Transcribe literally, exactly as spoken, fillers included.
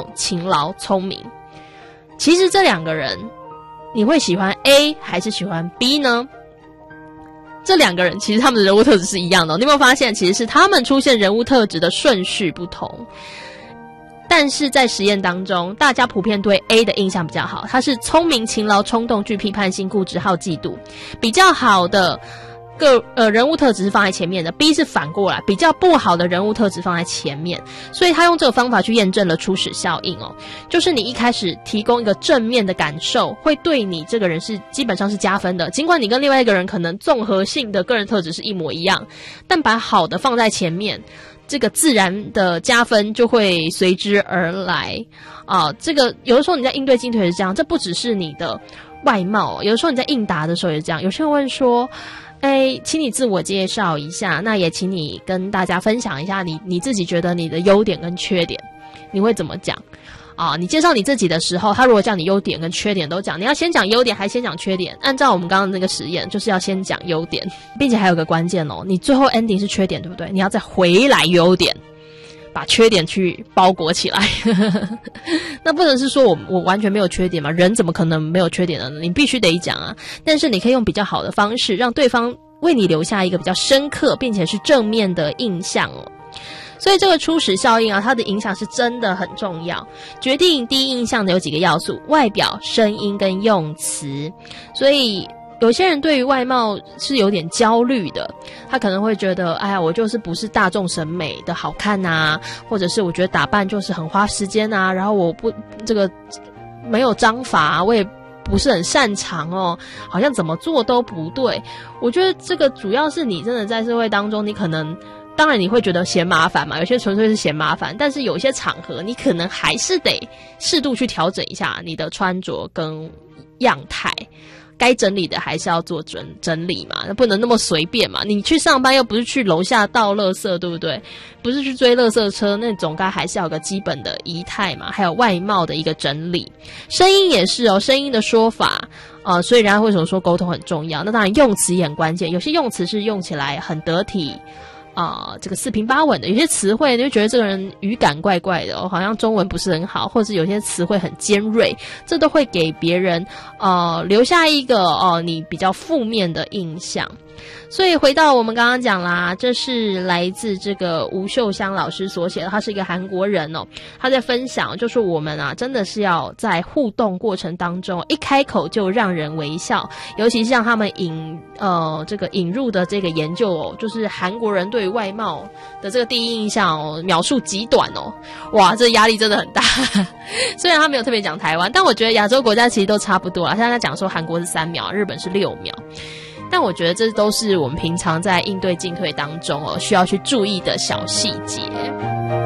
动、勤劳、聪明。其实这两个人，你会喜欢 A 还是喜欢 B 呢？这两个人其实他们的人物特质是一样的，你有没有发现其实是他们出现人物特质的顺序不同？但是在实验当中，大家普遍对 A 的印象比较好，他是聪明、勤劳、冲动、具批判性、固执、好嫉妒，比较好的个呃人物特质是放在前面的。 B 是反过来，比较不好的人物特质放在前面。所以他用这个方法去验证了初始效应哦，就是你一开始提供一个正面的感受，会对你这个人是基本上是加分的，尽管你跟另外一个人可能综合性的个人特质是一模一样，但把好的放在前面，这个自然的加分就会随之而来啊。这个有的时候你在应对进退是这样，这不只是你的外貌，有的时候你在应答的时候也是这样。有些人问说，哎，请你自我介绍一下，那也请你跟大家分享一下你你自己觉得你的优点跟缺点，你会怎么讲啊？你介绍你自己的时候，他如果叫你优点跟缺点都讲，你要先讲优点还先讲缺点？按照我们刚刚那个实验，就是要先讲优点，并且还有个关键哦，你最后 ending 是缺点，对不对？你要再回来优点，把缺点去包裹起来。那不能是说我我完全没有缺点嘛？人怎么可能没有缺点呢？你必须得讲啊。但是你可以用比较好的方式，让对方为你留下一个比较深刻并且是正面的印象哦。所以这个初始效应啊，它的影响是真的很重要。决定第一印象的有几个要素：外表、声音跟用词。所以有些人对于外貌是有点焦虑的，他可能会觉得，哎呀，我就是不是大众审美的好看啊，或者是我觉得打扮就是很花时间啊，然后我不这个没有章法啊，我也不是很擅长哦，好像怎么做都不对。我觉得这个主要是你真的在社会当中，你可能当然你会觉得嫌麻烦嘛，有些纯粹是嫌麻烦，但是有些场合你可能还是得适度去调整一下你的穿着跟样态。该整理的还是要做整整理嘛，不能那么随便嘛。你去上班又不是去楼下倒垃圾，对不对？不是去追垃圾车那种，该还是要有个基本的仪态嘛，还有外貌的一个整理。声音也是哦，声音的说法，呃，所以人家为什么说沟通很重要？那当然用词也很关键，有些用词是用起来很得体。啊、呃，这个四平八稳的，有些词汇你就觉得这个人语感怪怪的、哦，好像中文不是很好，或者有些词汇很尖锐，这都会给别人呃留下一个哦、呃、你比较负面的印象。所以回到我们刚刚讲啦，这是来自这个吴秀香老师所写的，他是一个韩国人哦，他在分享就是我们啊真的是要在互动过程当中一开口就让人微笑，尤其是像他们引呃这个引入的这个研究哦，就是韩国人对于外貌的这个第一印象哦描述极短哦，哇，这压力真的很大。虽然他没有特别讲台湾，但我觉得亚洲国家其实都差不多啦，现在在讲说韩国是三秒，日本是六秒。但我觉得这都是我们平常在应对进退当中哦需要去注意的小细节。